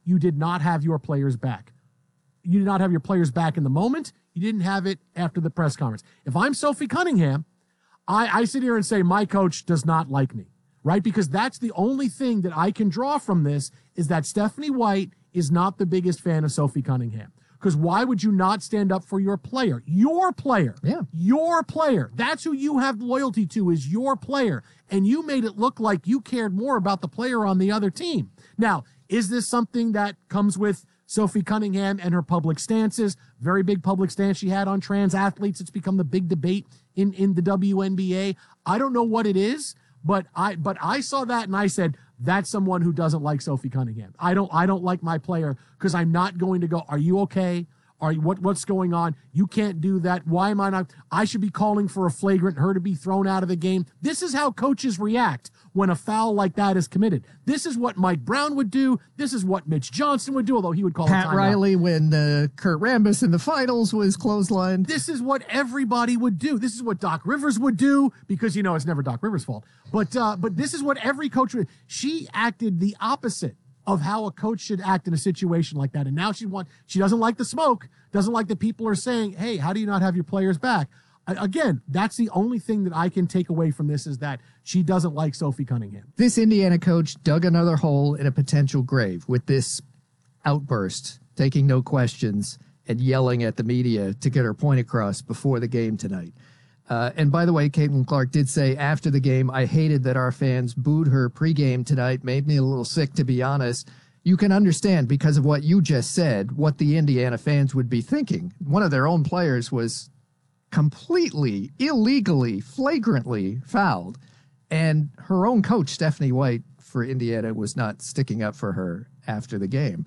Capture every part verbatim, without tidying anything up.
you did not have your players back. You did not have your players back in the moment. You didn't have it after the press conference. If I'm Sophie Cunningham, I, I sit here and say my coach does not like me, right? Because that's the only thing that I can draw from this is that Stephanie White is not the biggest fan of Sophie Cunningham. Because why would you not stand up for your player? Your player. Yeah. Your player. That's who you have loyalty to, is your player. And you made it look like you cared more about the player on the other team. Now, is this something that comes with Sophie Cunningham and her public stances? Very big public stance she had on trans athletes. It's become the big debate in, in the W N B A. I don't know what it is, but I but I saw that and I said, that's someone who doesn't like Sophie Cunningham. I don't I don't like my player because I'm not going to go, are you okay? Are you, what what's going on? You can't do that. Why am I not? I should be calling for a flagrant, her to be thrown out of the game. This is how coaches react when a foul like that is committed. This is what Mike Brown would do. This is what Mitch Johnson would do, although he would call Pat a timeout. Riley when uh, Kurt Rambis in the finals was clotheslined. This is what everybody would do. This is what Doc Rivers would do because, you know, it's never Doc Rivers' fault. But uh, but this is what every coach would. She acted the opposite of how a coach should act in a situation like that. And now she want she doesn't like the smoke, doesn't like that people are saying, hey, how do you not have your players back? Again, that's the only thing that I can take away from this is that she doesn't like Sophie Cunningham. This Indiana coach dug another hole in a potential grave with this outburst, taking no questions and yelling at the media to get her point across before the game tonight. Uh, and by the way, Caitlin Clark did say after the game, I hated that our fans booed her pregame tonight, made me a little sick, to be honest. You can understand, because of what you just said, what the Indiana fans would be thinking. One of their own players was completely, illegally, flagrantly fouled. And her own coach, Stephanie White, for Indiana, was not sticking up for her after the game.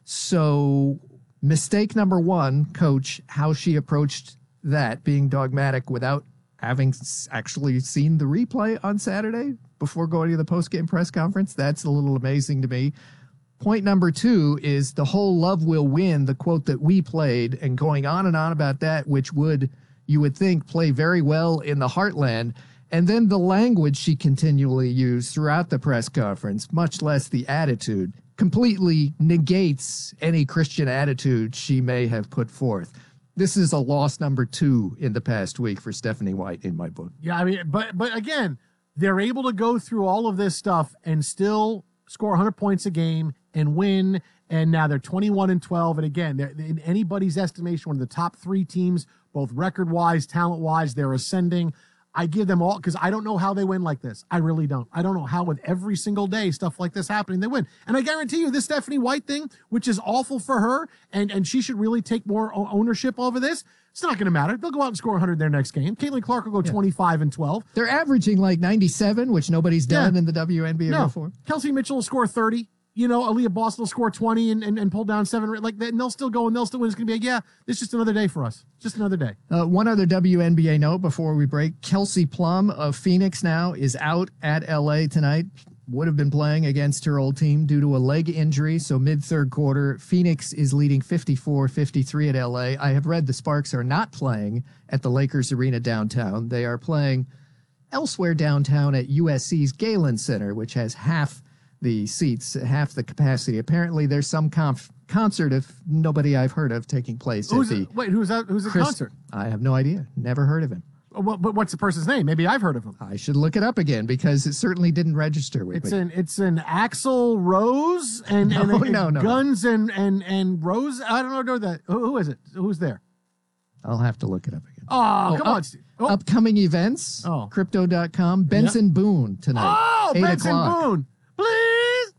So mistake number one, coach, how she approached that, being dogmatic without having actually seen the replay on Saturday before going to the post-game press conference. That's a little amazing to me. Point number two is the whole love will win, the quote that we played, and going on and on about that, which would, you would think, play very well in the heartland. And then the language she continually used throughout the press conference, much less the attitude, completely negates any Christian attitude she may have put forth. This is a loss number two in the past week for Stephanie White in my book. Yeah, I mean, but but again, they're able to go through all of this stuff and still score one hundred points a game and win. And now they're twenty-one and twelve. And again, they're, in anybody's estimation, one of the top three teams, both record-wise, talent-wise, they're ascending. I give them all, because I don't know how they win like this. I really don't. I don't know how with every single day stuff like this happening, they win. And I guarantee you this Stephanie White thing, which is awful for her, and, and she should really take more ownership over this, it's not going to matter. They'll go out and score one hundred their next game. Caitlin Clark will go yeah. twenty-five and twelve. They're averaging like ninety-seven, which nobody's done yeah. in the W N B A no. before. Kelsey Mitchell will score thirty. You know, Aaliyah Boston will score twenty and, and, and pull down seven. Like, and they'll still go and they'll still win. It's going to be like, yeah, this is just another day for us. Just another day. Uh, one other W N B A note before we break. Kelsey Plum of Phoenix now is out at L A tonight. Would have been playing against her old team due to a leg injury. So mid-third quarter, Phoenix is leading fifty-four fifty-three at L A. I have read the Sparks are not playing at the Lakers Arena downtown. They are playing elsewhere downtown at U S C's Galen Center, which has half the seats, half the capacity. Apparently there's some conf- concert of nobody I've heard of taking place who's at the... A, wait, who's that? Who's the Chris, concert? I have no idea. Never heard of him. Well, but what's the person's name? Maybe I've heard of him. I should look it up again because it certainly didn't register with it's me. An, it's an Axl Rose and, no, and, and no, no, Guns and, and, and Rose. I don't know that. Who, who is it? Who's there? I'll have to look it up again. Oh, oh come up, on, Steve. Oh. Upcoming events, oh. crypto dot com, Benson yep. Boone tonight. Oh, eight Benson o'clock. Boone. Please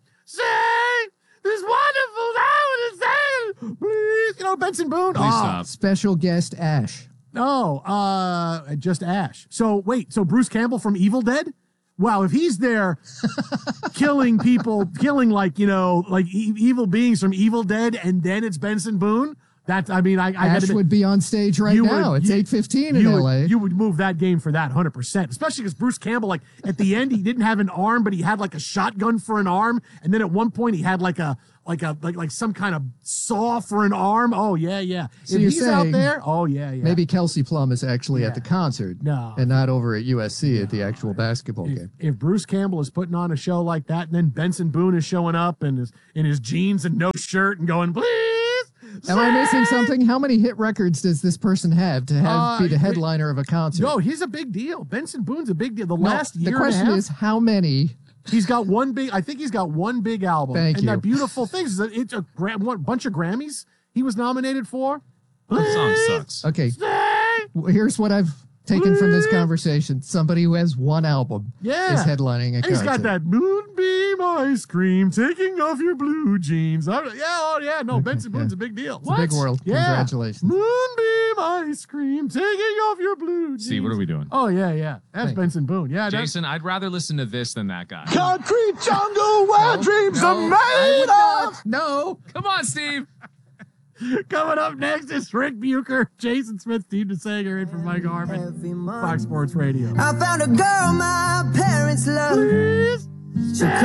say this wonderful hour to say, please. You know, Benson Boone. Please oh. stop. Special guest Ash. Oh, uh, just Ash. So wait, so Bruce Campbell from Evil Dead? Wow, if he's there killing people, killing like, you know, like e- evil beings from Evil Dead, and then it's Benson Boone, that's, I mean, I, I Ash would be on stage right now. Would, it's eight fifteen in you L A. Would, you would move that game for that one hundred percent, especially because Bruce Campbell, like at the end, he didn't have an arm, but he had like a shotgun for an arm. And then at one point he had like a, like a like like some kind of saw for an arm. Oh yeah, yeah. So if you're he's out saying there, oh yeah, yeah. Maybe Kelsey Plum is actually Yeah. at the concert No. and not over at U S C at the actual basketball if, game. if Bruce Campbell is putting on a show like that, and then Benson Boone is showing up and is in his jeans and no shirt and going, please. Am I missing sing!" something? How many hit records does this person have to have Uh, be the it- headliner of a concert? No, he's a big deal. Benson Boone's a big deal. The No, last year the question and a half, is how many? he's got one big. I think he's got one big album. Thank and you. that beautiful thing is that it's a gra- one bunch of Grammys he was nominated for. That song Please sucks. Okay, stay. well, here's what I've taken from this conversation. Somebody who has one album Yeah. is headlining a And he's concert. got that moonbeam ice cream, taking off your blue jeans. I, yeah, oh yeah, no, Benson yeah. Boone's a big deal. It's a big world. Yeah. Congratulations. Moonbeam ice cream, taking off your blue jeans. See, what are we doing? Oh yeah, yeah. That's Thank you. Benson Boone. Yeah, that's, Jason, I'd rather listen to this than that guy. Concrete jungle where dreams No, are I made would of. not. No. Come on, Steve. coming up next is Rick Bucher, Jason Smith, Steve DeSager, in from Mike Harmon, Fox Sports Radio. I found a girl my parents love. Please.